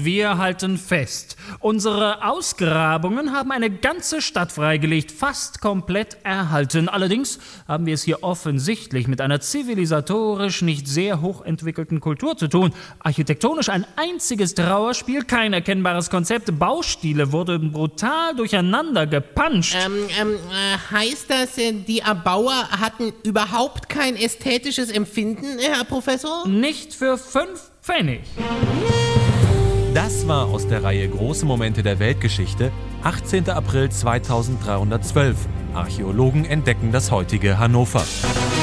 wir halten fest. Unsere Ausgrabungen haben eine ganze Stadt freigelegt, fast komplett erhalten. Allerdings haben wir es hier offensichtlich mit einer zivilisatorisch nicht sehr hochentwickelten Kultur zu tun. Architektonisch ein einziges Trauerspiel, kein erkennbares Konzept. Baustile wurden brutal durcheinander gepanscht. Heißt das, die Erbauer hatten überhaupt kein ästhetisches Empfinden, Herr Professor? Nicht für 5 Pfennig. Das war aus der Reihe Große Momente der Weltgeschichte, 18. April 2312. Archäologen entdecken das heutige Hannover.